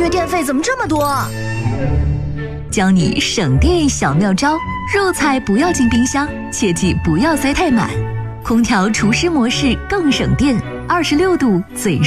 月电费怎么这么多？ 教你省电小妙招：肉菜不要进冰箱，切记不要塞太满。空调除湿模式更省电，26度最